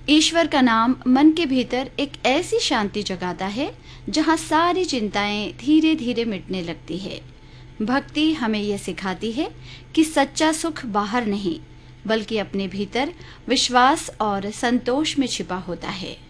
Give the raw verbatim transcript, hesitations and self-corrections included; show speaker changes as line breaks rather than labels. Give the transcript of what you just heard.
ईश्वर का नाम मन के भीतर एक ऐसी शांति जगाता है जहाँ सारी चिंताएं धीरे धीरे मिटने लगती है। भक्ति हमें यह सिखाती है कि सच्चा सुख बाहर नहीं बल्कि अपने भीतर विश्वास और संतोष में छिपा होता है।